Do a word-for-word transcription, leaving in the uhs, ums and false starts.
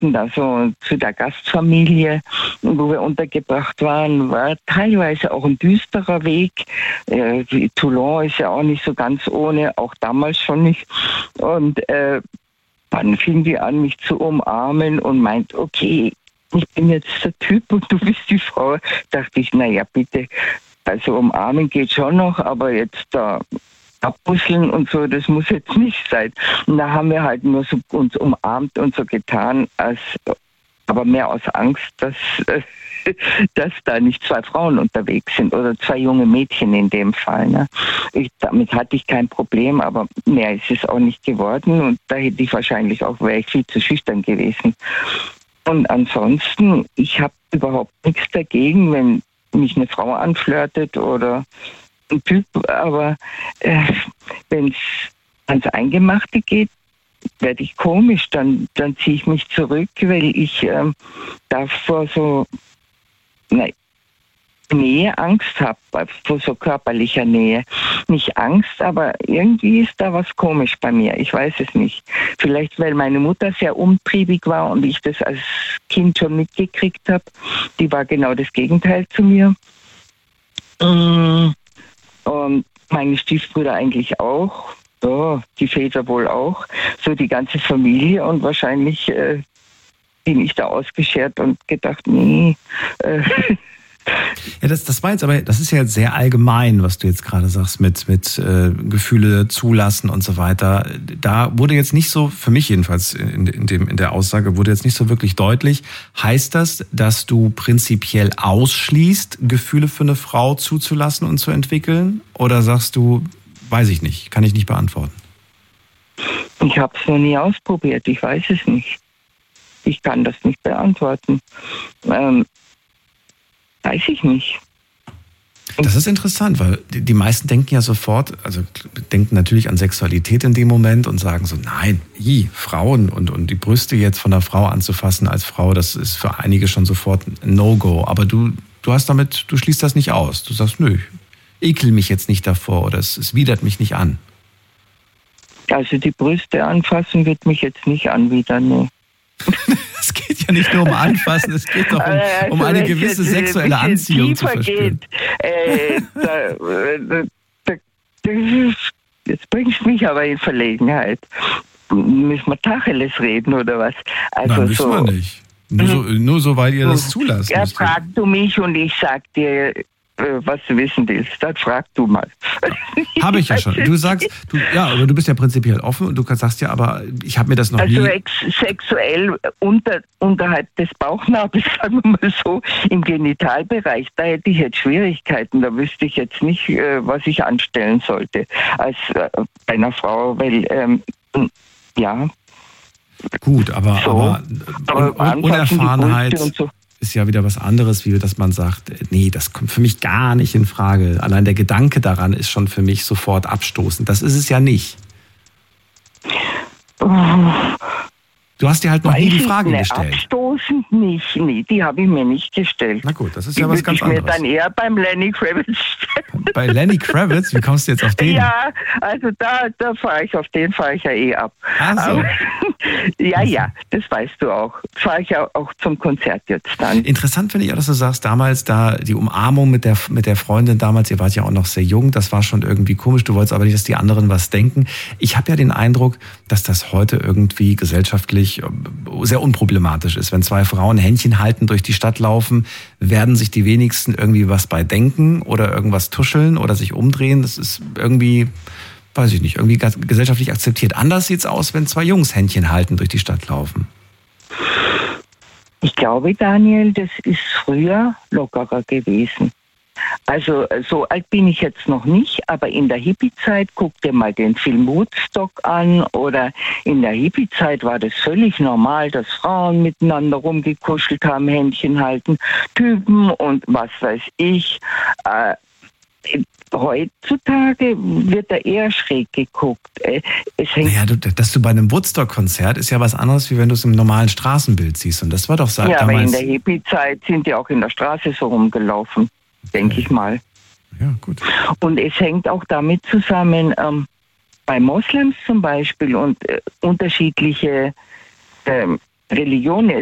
Fahrten da so zu der Gastfamilie, wo wir untergebracht waren, war teilweise auch ein düsterer Weg. Äh, Toulon ist ja auch nicht so ganz ohne, auch damals schon nicht. Und äh, dann fing die an, mich zu umarmen und meint, okay, ich bin jetzt der Typ und du bist die Frau. Dachte ich, naja, bitte, also umarmen geht schon noch, aber jetzt da abbusseln und so, das muss jetzt nicht sein. Und da haben wir halt nur so uns umarmt und so getan, als, aber mehr aus Angst, dass, dass da nicht zwei Frauen unterwegs sind oder zwei junge Mädchen in dem Fall. Ne? Ich, damit hatte ich kein Problem, aber mehr ist es auch nicht geworden und da hätte ich wahrscheinlich auch, wäre ich viel zu schüchtern gewesen. Und ansonsten, ich habe überhaupt nichts dagegen, wenn mich eine Frau anflirtet oder ein Typ, aber äh, wenn es ans Eingemachte geht, werde ich komisch, dann, dann ziehe ich mich zurück, weil ich ähm, davor so na, Nähe Angst habe, vor so körperlicher Nähe. Nicht Angst, aber irgendwie ist da was komisch bei mir, ich weiß es nicht. Vielleicht, weil meine Mutter sehr umtriebig war und ich das als Kind schon mitgekriegt habe. Die war genau das Gegenteil zu mir. Mm. Und meine Stiefbrüder eigentlich auch, ja, die Väter wohl auch, so die ganze Familie und wahrscheinlich äh, bin ich da ausgeschert und gedacht, nee. Äh. Ja, das, das war jetzt aber, das ist ja jetzt sehr allgemein, was du jetzt gerade sagst, mit, mit äh, Gefühle zulassen und so weiter. Da wurde jetzt nicht so, für mich jedenfalls in, in, dem, in der Aussage, wurde jetzt nicht so wirklich deutlich. Heißt das, dass du prinzipiell ausschließt, Gefühle für eine Frau zuzulassen und zu entwickeln? Oder sagst du, weiß ich nicht, kann ich nicht beantworten? Ich habe es noch nie ausprobiert, ich weiß es nicht. Ich kann das nicht beantworten. Ähm, Weiß ich nicht. Das ist interessant, weil die meisten denken ja sofort, also denken natürlich an Sexualität in dem Moment und sagen so, nein, i, Frauen und, und die Brüste jetzt von einer Frau anzufassen als Frau, das ist für einige schon sofort ein No-Go. Aber du, du hast damit, du schließt das nicht aus. Du sagst, nö, ich ekel mich jetzt nicht davor oder es, es widert mich nicht an. Also die Brüste anfassen wird mich jetzt nicht anwidern, ne. Es geht ja nicht nur um Anfassen, es geht doch um, also um eine gewisse sexuelle Anziehung zu verspüren. Geht, äh, da, da, da, jetzt bringst du mich aber in Verlegenheit. Müssen wir Tacheles reden oder was? Also Nein, müssen so, wir nicht. Nur, so, nur soweit ihr das zulasst. Ja, frag du mich und ich sag dir, was du wissen willst, dann frag du mal. Habe ich ja schon. Du sagst, du, ja, aber du bist ja prinzipiell offen und du sagst ja, aber ich habe mir das noch also nie... Also ex- sexuell unter, unterhalb des Bauchnabels, sagen wir mal so, im Genitalbereich, da hätte ich jetzt Schwierigkeiten. Da wüsste ich jetzt nicht, was ich anstellen sollte als bei einer Frau, weil, ähm, ja... Gut, aber, so, aber, aber Un- Unerfahrenheit... ist ja wieder was anderes, wie dass man sagt, nee, das kommt für mich gar nicht in Frage. Allein der Gedanke daran ist schon für mich sofort abstoßend. Das ist es ja nicht. Du hast dir halt noch Weiß nie die Frage ne, gestellt. Abstoßend nicht, nee, die habe ich mir nicht gestellt. Na gut, das ist die ja was ganz anderes. Ich mir dann eher beim Lenny Kravitz stellen. Bei Lenny Kravitz? Wie kommst du jetzt auf den? Ja, also da, da fahre ich, auf den fahre ich ja eh ab. Ach so. Aber, ja, ja, das weißt du auch. Fahre ich ja auch zum Konzert jetzt dann. Interessant finde ich auch, dass du sagst, damals da die Umarmung mit der, mit der Freundin damals, ihr wart ja auch noch sehr jung, das war schon irgendwie komisch, du wolltest aber nicht, dass die anderen was denken. Ich habe ja den Eindruck, dass das heute irgendwie gesellschaftlich sehr unproblematisch ist. Wenn zwei Frauen Händchen halten, durch die Stadt laufen, werden sich die wenigsten irgendwie was bei denken oder irgendwas tuscheln oder sich umdrehen. Das ist irgendwie, weiß ich nicht, irgendwie gesellschaftlich akzeptiert. Anders sieht's aus, wenn zwei Jungs Händchen halten, durch die Stadt laufen. Ich glaube, Daniel, das ist früher lockerer gewesen. Also so alt bin ich jetzt noch nicht, aber in der Hippie-Zeit, guck dir mal den Film Woodstock an, oder in der Hippie-Zeit war das völlig normal, dass Frauen miteinander rumgekuschelt haben, Händchen halten, Typen und was weiß ich. Äh, heutzutage wird da eher schräg geguckt. Es hängt naja, du, dass du bei einem Woodstock-Konzert ist ja was anderes, wie wenn du es im normalen Straßenbild siehst. Und das war doch seit ja, damals... aber in der Hippie-Zeit sind die auch in der Straße so rumgelaufen. Denke ich mal. Ja, gut. Und es hängt auch damit zusammen, ähm, bei Moslems zum Beispiel und äh, unterschiedliche ähm, Religion